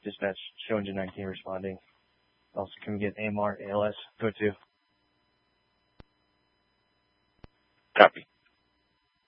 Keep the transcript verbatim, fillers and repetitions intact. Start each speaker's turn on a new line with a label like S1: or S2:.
S1: dispatch show engine nineteen responding. Also, can we get A M R, A L S, go to?
S2: Copy.